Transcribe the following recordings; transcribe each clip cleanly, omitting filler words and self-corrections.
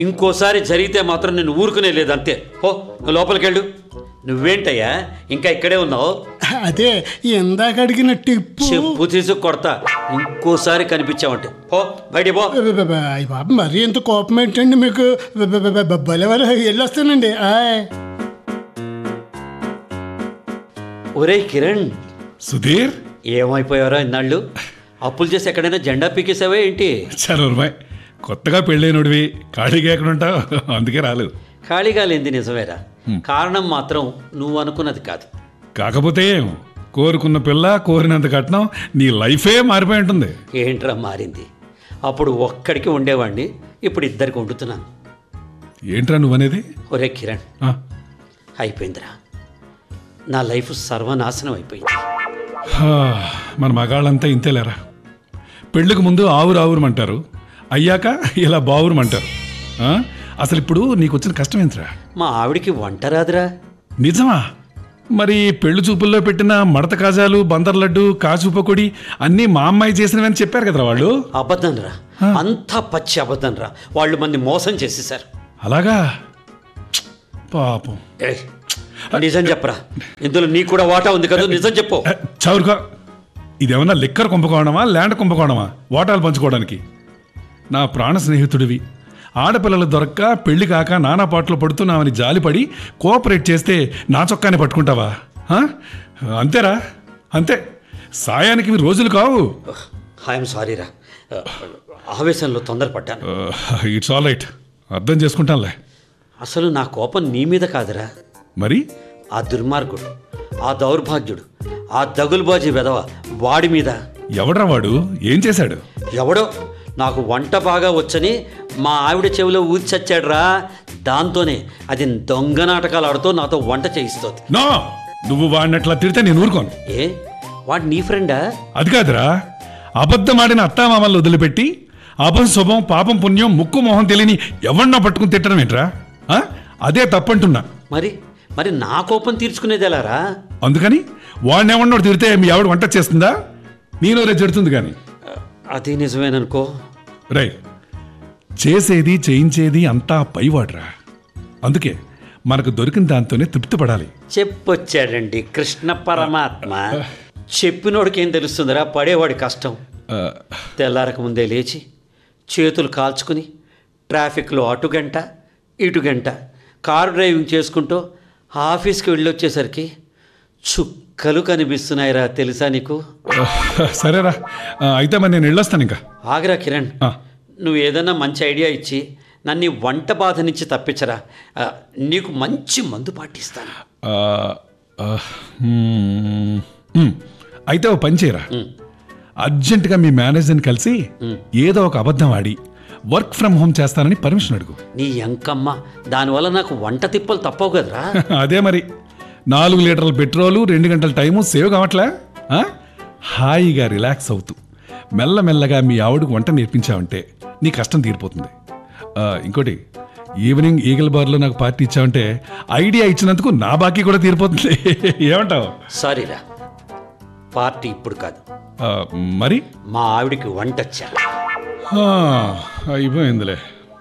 ఇంకోసారి జరిగితే మాత్రం నేను ఊరుకునే లేదు, అంతే. పో, నువ్వు లోపలికి వెళ్ళు. నువ్వేంటయ్యా ఇంకా ఇక్కడే ఉన్నావు? అదే ఇందాక అడిగిన టిప్పు. చెప్పు తీసి కొడతా ఇంకోసారి కనిపించావంటే. పో, బయటికి పో. అయ్య బాబు, మరీ ఎంత కోపం ఏంటండి మీకు? బలెవరు వెళ్ళొస్తానండి. ఒరే కిరణ్, సుధీర్, ఏమైపోయారో ఇన్నాళ్ళు? అప్పులు చేసి ఎక్కడైనా జెండా పీకేసావా ఏంటి? చరూర్మాయ్, కొత్తగా పెళ్ళైనడివి, ఖాళీగా ఎక్కడుంటావు, అందుకే రాలేదు. ఖాళీగా లేనిది నిజమేరా, కారణం మాత్రం నువ్వు అనుకున్నది కాదు. కాకపోతే కోరుకున్న పిల్ల, కోరినంత కట్నం, నీ లైఫే మారిపోయి ఉంటుంది. ఏంట్రా మారింది? అప్పుడు ఒక్కడికి ఉండేవాడిని, ఇప్పుడు ఇద్దరికి వండుతున్నాను. ఏంట్రా నువ్వనేది? ఒరే కిరణ్, అయిపోయిందిరా, నా లైఫ్ సర్వనాశనం అయిపోయింది. మన మగాళ్ళంతా ఇంతేలేరా. పెళ్ళికి ముందు ఆవురావురమంటారు, అయ్యాక ఇలా బావురమంటారు. అసలు ఇప్పుడు నీకు వచ్చిన కష్టం ఏంట్రా? మా ఆవిడికి వంట రాదురా. నిజమా? మరి పెళ్లి చూపుల్లో పెట్టిన మడత కాజాలు, బందర్ లడ్డు, కాజు పకోడి అన్నీ మా అమ్మాయి చేసినవని చెప్పారు కదరా వాళ్ళు. అబద్ధం రా, అంతా పచ్చి అబద్ధం రా. వాళ్ళు మంది మోసం చేసేసారు. అలాగా? పాపం. నిజం చెప్పరా, ఇందులో నీకు కూడా వాటా ఉంది కదా, నిజం చెప్పు. చౌరుగా, ఇదేమన్నా లిక్కర్ కుంభకోణమా, ల్యాండ్ కుంభకోణమా వాటాలు పంచుకోవడానికి? నా ప్రాణ స్నేహితుడివి, ఆడపిల్లలు దొరక్క పెళ్లి కాక నానా పాటలు పడుతున్నామని జాలిపడి కోఆపరేట్ చేస్తే నా చొక్కానే పట్టుకుంటావా? అంతేరా, అంతే. సాయానికి రోజులు కావు. ఐఎమ్ సారీ రా, ఆవేశంలో తొందరపడ్డాను. ఇట్స్ ఆల్ రైట్, అర్థం చేసుకుంటానులే. అసలు నా కోపం నీ మీద కాదురా, మరి ఆ దుర్మార్గుడు, ఆ దౌర్భాగ్యుడు, ఆ దగులుబాజీ వెధవ వాడి మీద. ఎవడ్రా వాడు? ఏం చేశాడు? ఎవడో నాకు వంట బాగా వచ్చని మా ఆవిడ చెవిలో ఊది చచ్చాడురా. దాంతోనే అది దొంగ నాటకాలు ఆడుతూ నాతో వంట చేయిస్తుంది. నో, నువ్వు వాడినట్లా తిడితే నేను ఊరుకోను. ఏ, వాడు నీ ఫ్రెండా? అది కాదురా, అబద్ధమాడిన అత్తామామల్ని వదిలిపెట్టి అపశుభం, పాపం, పుణ్యం, ముక్కు మొహం తెలియని ఎవరినో పట్టుకుని తిట్టడం ఏంట్రా? అదే తప్పంటున్నా. మరి నా కోపం తీర్చుకునేది ఎలారా? అందుకని వాడిని ఎవరినోడు తిడితే మీ ఆవిడ వంట చేస్తుందా? నేను రే చెడుతుంది కానీ. అది నిజమేననుకో. రై, చేసేది చేయించేది అంతా పైవాడ్రా. అందుకే మనకు దొరికిన దాంతోనే తృప్తి పడాలి. చెప్పొచ్చాడండి కృష్ణ పరమాత్మ. చెప్పినోడికి ఏం తెలుస్తుందిరా పడేవాడి కష్టం. తెల్లారక ముందే లేచి చేతులు కాల్చుకుని ట్రాఫిక్లో అటు గంట ఇటు గంట కారు డ్రైవింగ్ చేసుకుంటూ ఆఫీస్కి వెళ్ళొచ్చేసరికి చుక్కలు కనిపిస్తున్నాయిరా, తెలుసా నీకు? సరేరా, అయితే మరి నేను వెళ్ళొస్తాను. ఇంకా ఆగరా కిరణ్, నువ్వు ఏదన్నా మంచి ఐడియా ఇచ్చి నన్ను వంట బాధ నుంచి తప్పించరా. నీకు మంచి మందు పాటిస్తాను. అయితే ఓ పని చేయరా, అర్జెంటుగా మీ మేనేజర్ని కలిసి ఏదో ఒక అబద్ధం ఆడి వర్క్ ఫ్రమ్ హోమ్ చేస్తానని పర్మిషన్ అడుగు. నీ ఎంకమ్మ, దానివల్ల నాకు వంట తిప్పలు తప్పవు కదరా. అదే మరి, 4 లీటర్ల పెట్రోలు, 2 గంటల టైము సేవ్ కావట్లే. హాయిగా రిలాక్స్ అవుతూ మెల్లమెల్లగా మీ ఆవిడకు వంట నేర్పించావంటే నీ కష్టం తీరిపోతుంది. ఇంకోటి, ఈవినింగ్ ఈగల్ బార్లో నాకు పార్టీ ఇచ్చావంటే ఐడియా ఇచ్చినందుకు నా బాకీ కూడా తీరిపోతుంది. ఏమంటావు? సారీరా, పార్టీ ఇప్పుడు కాదు. మరి మా ఆవిడికి వంట వచ్చా. అయిపోయిందిలే.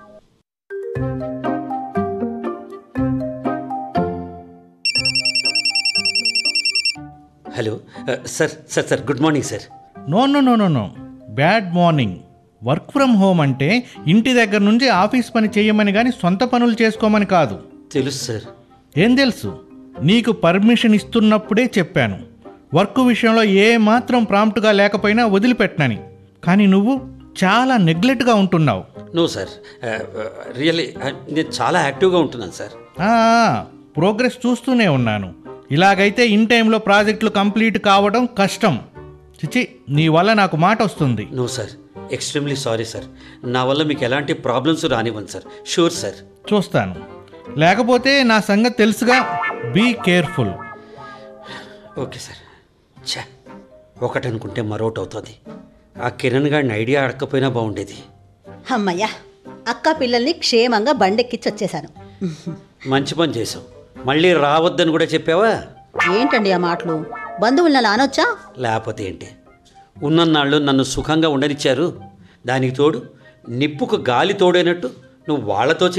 Hello sir, good morning sir. No, bad morning. Work from home అంటే ఇంటి దగ్గర నుంచి ఆఫీస్ పని చేయమని కానీ సొంత పనులు చేసుకోమని కాదు. తెలుసు సార్. ఏం తెలుసు? నీకు పర్మిషన్ ఇస్తున్నప్పుడే చెప్పాను, వర్క్ విషయంలో ఏ మాత్రం ప్రాంప్ట్గా లేకపోయినా వదిలిపెట్టనని. కానీ నువ్వు చాలా నెగ్లెక్ట్గా ఉంటున్నావు. నో సార్, రియల్లీ నేను చాలా యాక్టివ్గా ఉంటున్నాను సార్. ప్రోగ్రెస్ చూస్తూనే ఉన్నాను. ఇలాగైతే ఇన్ టైంలో ప్రాజెక్టులు కంప్లీట్ కావడం కష్టం. చిచి, నీ వల్ల నాకు మాట వస్తుంది. No sir, extremely sorry sir. నా వల్ల మీకు ఎలాంటి ప్రాబ్లమ్స్ రానివ్వను సార్. Sure sir. చూస్తాను, లేకపోతే నా సంగతి తెలుసుగా. Be careful. Okay sir. ఛా, ఒకటనుకుంటే మరొకటి అవుతుంది. ఆ కిరణ్ గారిని ఐడియా అడగకపోయినా బాగుండేది. అమ్మయ్యా, అక్క పిల్లల్ని క్షేమంగా బండెక్కించి వచ్చేసాను. మంచి పని చేసావు. మళ్ళీ రావద్దని కూడా చెప్పావా? ఏంటండి ఆ మాటలు? బంధువులను లానొచ్చా? లేకపోతే ఏంటి, ఉన్నన్నాళ్ళు నన్ను సుఖంగా ఉండనిచ్చారు. దానికి తోడు నిప్పుకు గాలి తోడైనట్టు నువ్వు వాళ్ళతో